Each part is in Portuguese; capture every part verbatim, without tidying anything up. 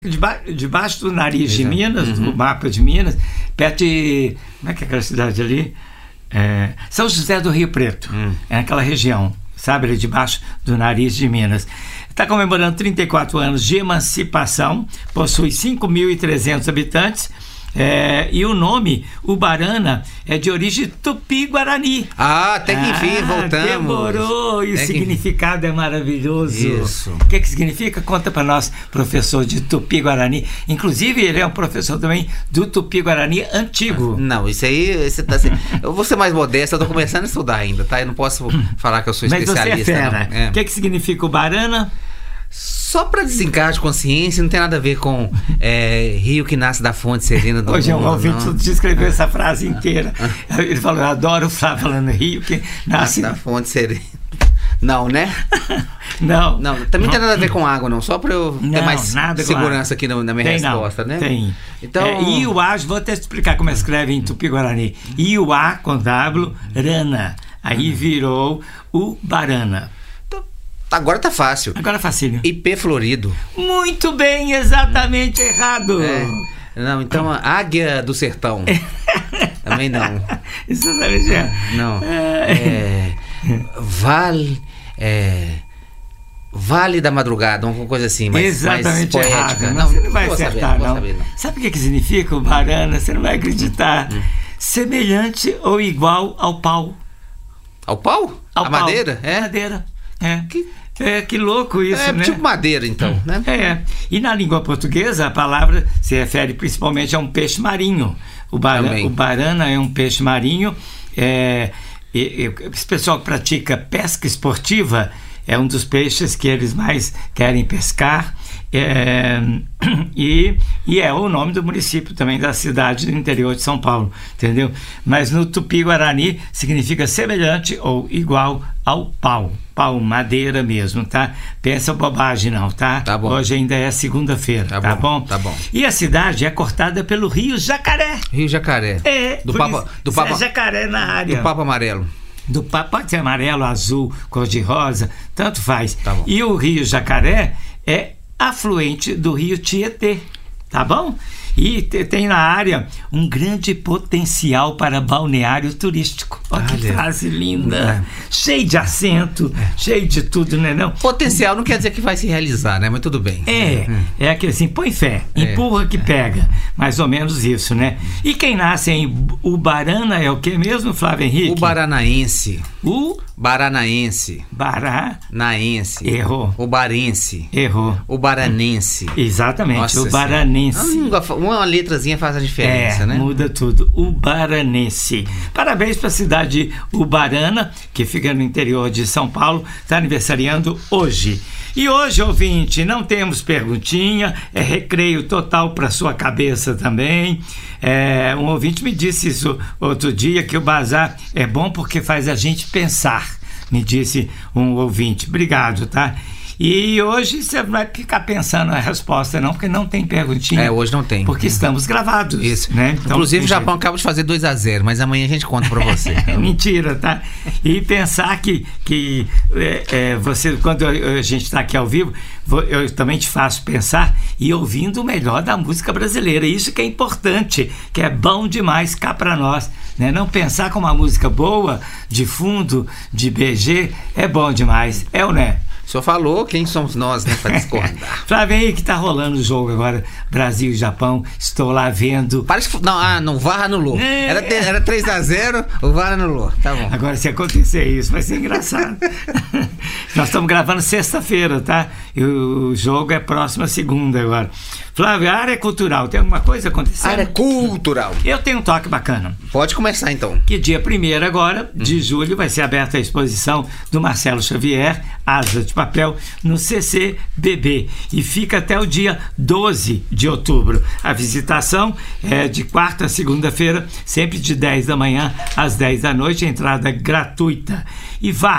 Deba- debaixo do nariz de Exato. Minas, Uhum. do mapa de Minas, perto de... Como é que é aquela cidade ali? É, São José do Rio Preto. Hum. É aquela região, sabe? Ali debaixo do nariz de Minas. Está comemorando trinta e quatro anos de emancipação, possui cinco mil e trezentos habitantes. É, e o nome, Ubarana, é de origem tupi-guarani. Ah, até que enfim, Ah, voltamos. Demorou, e o Até que- significado é maravilhoso. Isso. O que, que significa? Conta para nós, professor de Tupi-Guarani. Inclusive, ele é um professor também do Tupi-Guarani antigo. Não, isso aí, você tá assim, eu vou ser mais modesto, eu tô começando a estudar ainda, tá? Eu não posso falar que eu sou Mas você é especialista, fera. não. É. O que, que significa Ubarana? Só pra desencargo de consciência, não tem nada a ver com é, rio que nasce da fonte serena do Hoje é um mundo, ouvinte não. que escreveu essa frase inteira. Ele falou, eu adoro o Flávio falando rio, que nasce... Da fonte serena. Não, né? Não. Não, também não tem nada a ver com água, não. Só pra eu ter Não, mais nada com segurança água. aqui na, na minha Tem, resposta, não, né? Tem. Então... É, Iuá, vou até explicar como escreve em Tupi-Guarani. Iuá com W, Rana. Aí virou Ubarana. Agora tá fácil. Agora facílio. I P florido. Muito bem, exatamente errado. É. Não, então a águia do sertão. Também não. Isso também é. Não. É. É, vale. É, vale da madrugada, uma coisa assim, mas Exatamente mais errado. poética. Não, você não vai vou acertar, saber, não. vou saber, não. Sabe o que, que significa o Barana? Você não vai acreditar. Hum. Semelhante ou igual ao pau. Ao pau? Ao a pau. madeira? É? Madeira. É. Que- É, que louco isso, é né? tipo madeira, então, né? É, e na língua portuguesa a palavra se refere principalmente a um peixe marinho. O, bara, Também. o barana é um peixe marinho. É, e, e, esse pessoal que pratica pesca esportiva é um dos peixes que eles mais querem pescar. É, e, e é o nome do município também, da cidade do interior de São Paulo, entendeu? Mas no Tupi-Guarani significa semelhante ou igual ao pau. Pau, madeira mesmo, tá? Pensa bobagem não, tá? Tá bom. Hoje ainda é segunda-feira, tá, Tá bom? bom, tá bom. E a cidade é cortada pelo Rio Jacaré. Rio Jacaré. É, Do por Papa, isso, do isso Papa, é jacaré na área. do Papa Amarelo. Do pa- pode ser amarelo, azul, cor-de-rosa, tanto faz. Tá bom. E o Rio Jacaré é afluente do Rio Tietê, tá bom? E te- tem na área um grande potencial para balneário turístico. Olha que Olha. frase linda. É. Cheio de acento, cheio de tudo, né não? Potencial não quer dizer que vai se realizar, né? Mas tudo bem. É, é aquele assim, põe fé, É. empurra que pega. Mais ou menos isso, né? E quem nasce em Ubarana é o que mesmo, Flávio Henrique? O baranaense. O Baranaense. Bará. Naense. Errou. O barense. Errou. O baranense. Exatamente, Nossa o Senhora. baranense. Uma, uma letrazinha faz a diferença, É, né? muda tudo. Ubaranense. Parabéns para a cidade de Ubarana, que fica no interior de São Paulo, está aniversariando hoje. E hoje, ouvinte, não temos perguntinha, é recreio total para sua cabeça também. É, um ouvinte me disse isso outro dia, que o bazar é bom porque faz a gente pensar, me disse um ouvinte. Obrigado, tá? E hoje você não vai ficar pensando na resposta, não, porque não tem perguntinha. É, hoje não tem. Porque estamos gravados. Isso. Né? Então, Inclusive, o tem Japão acaba de fazer dois a zero, mas amanhã a gente conta pra você. É mentira, tá? E pensar que, que é, é, você, quando a gente está aqui ao vivo, vou- eu também te faço pensar e ouvindo o melhor da música brasileira. Isso que é importante, que é bom demais cá para nós. Né? Não pensar com uma música boa, de fundo, de B G, é bom demais. É ou não é? O senhor falou, quem somos nós, né, pra discordar? Flávio, aí que tá rolando o jogo agora, Brasil e Japão, estou lá vendo. Parece que. Não, ah, não, o V A R anulou. É. Era, te- era três a zero, o V A R anulou. Tá bom. Agora, se acontecer isso, vai ser engraçado. Nós estamos gravando sexta-feira, tá? E o jogo é próxima segunda agora. Flávio, a área cultural, tem alguma coisa acontecendo? Área cultural. Eu tenho um toque bacana. Pode começar então. Que dia primeiro agora, de julho, vai ser aberta a exposição do Marcelo Xavier, Asa de Papel, no C C B B. E fica até o dia doze de outubro. A visitação é de quarta a segunda-feira, sempre de dez da manhã às dez da noite, entrada gratuita. E vá,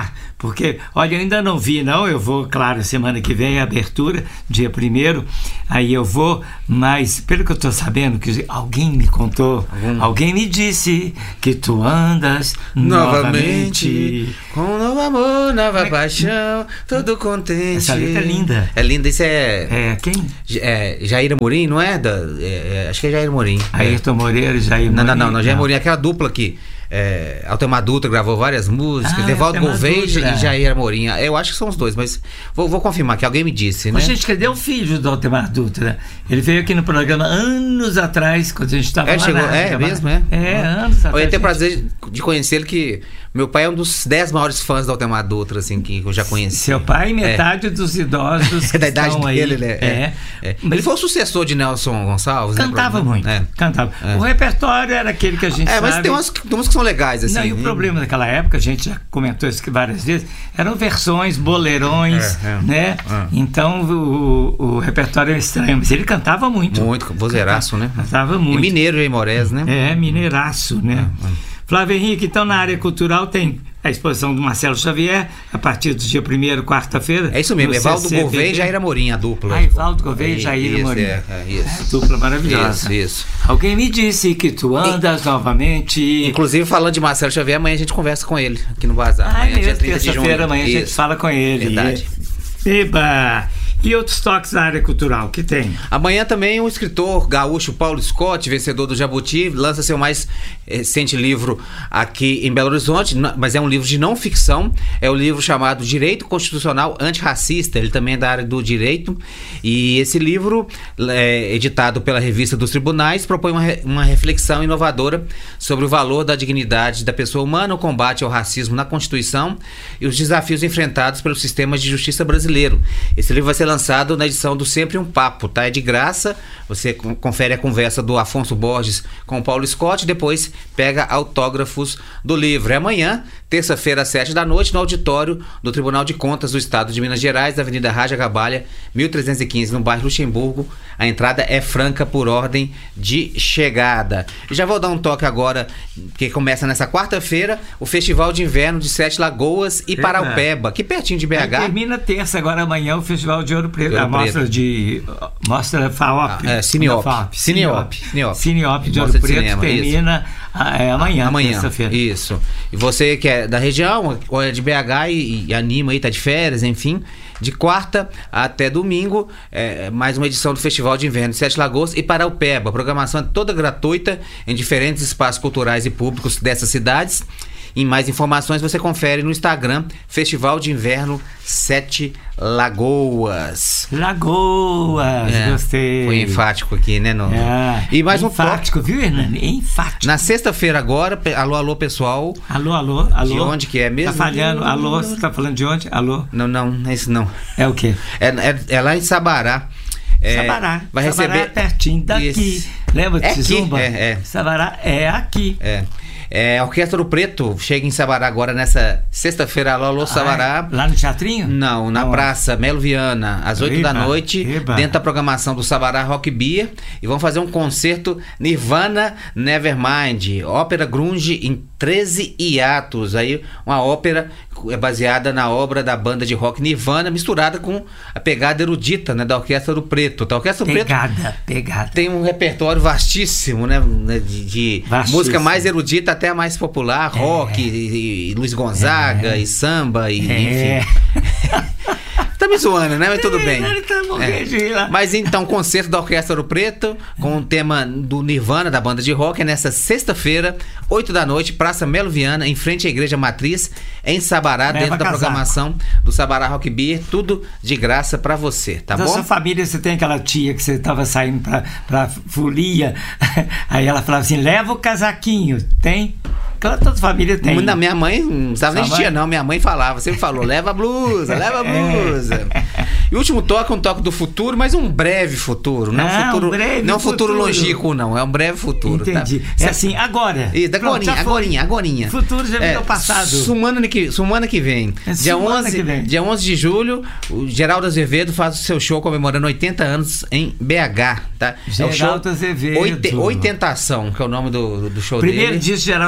porque, olha, eu ainda não vi, não, eu vou, claro, semana que vem, abertura, dia primeiro, aí eu vou, mas pelo que eu estou sabendo, que alguém me contou, hum. alguém me disse que tu andas novamente, novamente com novo amor, nova é, paixão, todo contente. Essa letra é linda. É linda, isso é... É, quem? É, Jair Amorim, não é? Da, é, é acho que é Jair Amorim. Ayrton Moreira e Jair Amorim. Não, não, não, não, Jair Amorim, aquela dupla aqui. É, Altemar Dutra gravou várias músicas, Devaldo ah, Gouveia e Jair Amorim. Eu acho que são os dois, mas vou, vou confirmar que alguém me disse, né? Mas, gente, cadê o filho do Altemar Dutra? Ele veio aqui no programa anos atrás, quando a gente estava é, lá. Chegou, na, é, mesmo, é? É, anos atrás. Eu ia ter o prazer de conhecer ele, que meu pai é um dos dez maiores fãs do Altemar Dutra, assim, que eu já conheci. Seu pai, metade é. dos idosos que é da idade estão dele, aí. né? É. É. É. Mas ele foi o sucessor de Nelson Gonçalves, cantava né? muito, é. cantava. É. O repertório era aquele que a gente é, sabe. mas tem umas, tem umas que são legais, assim. Não, e o problema daquela época, a gente já comentou isso várias vezes, eram versões, boleirões, é, é, né? É. Então o, o repertório é estranho, mas ele cantava muito. Muito, vozeiraço, né? Cantava muito. E mineiro, Jair Moraes, né? É, mineiraço, né? É, é. Flávio Henrique, então na área cultural tem a exposição do Marcelo Xavier, a partir do dia primeiro, quarta-feira. É isso mesmo, Evaldo Gouveia e Jair Amorim, a dupla. Ah, Evaldo Gouveia e Jair Amorim. É, é, isso. É, dupla maravilhosa. Isso, isso. Alguém me disse que tu andas e... novamente. Inclusive, falando de Marcelo Xavier, amanhã a gente conversa com ele aqui no Bazar. Ah, é terça-feira, amanhã isso. a gente fala com ele. Verdade. Eba! E outros toques da área cultural que tem? Amanhã também o escritor gaúcho Paulo Scott, vencedor do Jabuti, lança seu mais recente livro aqui em Belo Horizonte, mas é um livro de não ficção, é o livro chamado Direito Constitucional Antirracista, ele também é da área do direito, e esse livro, é, editado pela Revista dos Tribunais, propõe uma, uma reflexão inovadora sobre o valor da dignidade da pessoa humana, o combate ao racismo na Constituição e os desafios enfrentados pelo sistema de justiça brasileiro. Esse livro vai ser lançado na edição do Sempre um Papo, tá? É de graça, você confere a conversa do Afonso Borges com o Paulo Scott, depois pega autógrafos do livro. É amanhã, terça-feira, às sete da noite, no auditório do Tribunal de Contas do Estado de Minas Gerais, da Avenida Raja Gabalha, mil trezentos e quinze, no bairro Luxemburgo. A entrada é franca por ordem de chegada. E já vou dar um toque agora, que começa nessa quarta-feira, o Festival de Inverno de Sete Lagoas e Paraupeba, aqui pertinho de B H. Aí termina terça, agora amanhã, o Festival de Ouro Preto, a mostra de mostra FAOP, ah, é, Cineop, Cineop, Cineop, Cineop de Ouro Preto, cinema, termina é, amanhã, amanhã, terça-feira. Isso. E você que é da região, ou é de B H e, e anima aí, tá de férias, enfim, de quarta até domingo, é, mais uma edição do Festival de Inverno de Sete Lagoas e Paraupeba. A programação é toda gratuita em diferentes espaços culturais e públicos dessas cidades. E mais informações você confere no Instagram, Festival de Inverno Sete Lagoas. Lagoas, é, gostei. Foi enfático aqui, né? No... É, e mais enfático, um viu, Hernani? Enfático. Na sexta-feira agora, alô, alô, pessoal. Alô, alô, alô. De onde que é mesmo? Tá falhando, alô, você tá falando de onde? Alô? Não, não, não é isso não. É o quê? É, é, é lá em Sabará. É, Sabará. Vai Sabará receber... é pertinho daqui. Isso. Lembra de é Zumba? É, é. Sabará é aqui. É. É, a Orquestra do Preto chega em Sabará agora nessa sexta-feira. Alô, alô, Sabará. Ah, é? Lá no Teatrinho? Não, na Não. Praça Melo Viana, às oito da noite, eba. dentro da programação do Sabará Rock Beer. E vão fazer um concerto Nirvana Nevermind, ópera grunge em treze hiatos. Aí uma ópera baseada na obra da banda de rock Nirvana, misturada com a pegada erudita, né, da Orquestra do Preto. A Orquestra do pegada, Preto pegada. Tem um repertório vastíssimo, né, de, de música mais erudita até a mais popular, rock, é. e, e Luiz Gonzaga, é. e samba, e é. enfim. Tá me zoando, né? Mas tudo bem. É. Mas então, concerto da Orquestra do Preto, com o tema do Nirvana, da banda de rock, é nessa sexta-feira, oito da noite, Praça Melo Viana, em frente à Igreja Matriz, em Sabará, dentro da programação do Sabará Rock Beer. Tudo de graça pra você, tá bom? Da sua família, você tem aquela tia que você tava saindo pra, pra folia, aí ela falava assim, leva o casaquinho, tem? Claro, toda família tem. Na minha mãe, não precisava nem de tia, não. Minha mãe falava, sempre falou, leva a blusa, leva a blusa. E o último toque é um toque do futuro, mas um breve futuro. Não, ah, um futuro, um breve não um futuro, futuro longínquo, não. É um breve futuro. Entendi. Tá? É assim, agora. Isso, agorinha, agorinha, agorinha. Futuro já virou é, passado. Sumana que, sumana que vem. É dia, onze, que vem. dia onze de julho, o Geraldo Azevedo faz o seu show comemorando oitenta anos em B H. Tá? Geraldo é o show Azevedo. Oite, Oitentação, que é o nome do, do show Primeiro dele. Primeiro disco de Geraldo Azevedo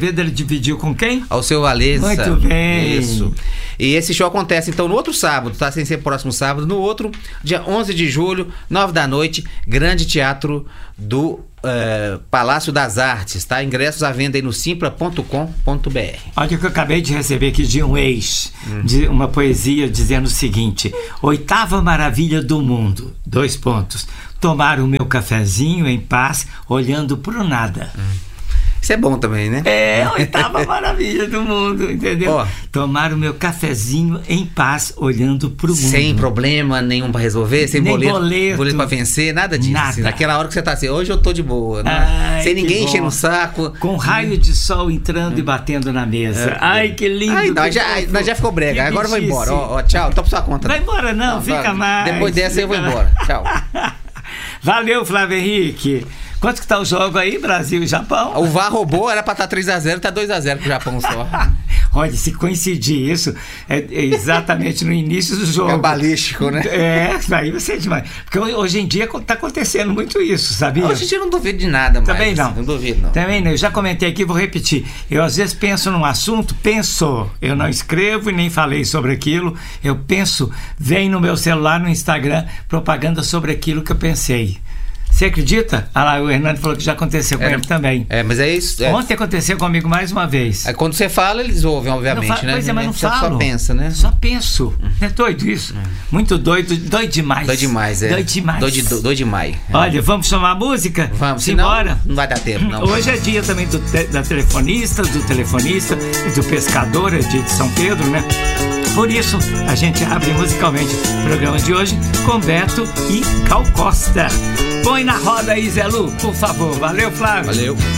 Azevedo ele dividiu com quem? Ao seu Valesa. Muito bem. Isso. E esse show acontece, então, no outro sábado, tá? Sem ser próximo sábado. No outro, dia onze de julho, nove da noite, Grande Teatro do uh, Palácio das Artes, tá? Ingressos à venda aí no simpla ponto com ponto b r. Olha o que eu acabei de receber aqui de um ex, hum. de uma poesia dizendo o seguinte: oitava maravilha do mundo, dois pontos, tomar o meu cafezinho em paz, olhando pro nada. Hum. Isso é bom também, né? É, a oitava maravilha do mundo, entendeu? Ó, tomar o meu cafezinho em paz, olhando pro mundo. Sem problema nenhum pra resolver, sem Nem boleto, boleto. boleto pra vencer, nada disso. Nada. Assim, naquela hora que você tá assim, hoje eu tô de boa, né? Ai, sem ninguém que enchendo bom. o saco. Com raio de sol entrando e batendo na mesa. É. Ai, que lindo. Ai, que nós já, fofo. nós já ficou brega, Que agora eu vou bichice. embora. Ó, ó, tchau, tô por sua conta. Vai embora não, Não, fica vai. mais. Depois dessa eu vou fica embora. mais. Tchau. Valeu, Flávio Henrique. Quanto que tá o jogo aí, Brasil e Japão? O V A R roubou, era pra estar três a zero, tá dois a zero pro Japão só. Olha, se coincidir isso, é é exatamente no início do jogo. É balístico, né? É, aí você é demais. Porque hoje em dia tá acontecendo muito isso, sabia? Hoje em dia eu não duvido de nada mais. Também não. Não duvido, não. Também não. Eu já comentei aqui, vou repetir. Eu às vezes penso num assunto, penso. Eu não escrevo e nem falei sobre aquilo. Eu penso, vem no meu celular, no Instagram, propaganda sobre aquilo que eu pensei. Você acredita? Ah lá, o Hernando falou que já aconteceu com É, ele também. É, mas é isso. É. Ontem aconteceu comigo mais uma vez. É, quando você fala, eles ouvem, obviamente, Não fa- né? Pois é, mas não Você falo. só pensa, né? Só penso. É doido isso. Muito doido, doido demais. Doido demais, é. Doido demais. Doido, doido demais. É. Olha, vamos chamar a música? Vamos, senão embora. não vai dar tempo, não. Hoje é dia também do te- da telefonista, do telefonista e do pescador, é dia de São Pedro, né? Por isso, a gente abre musicalmente o programa de hoje com Beto e Cal Costa. Põe na roda aí, Zé Lu, por favor. Valeu, Flávio. Valeu.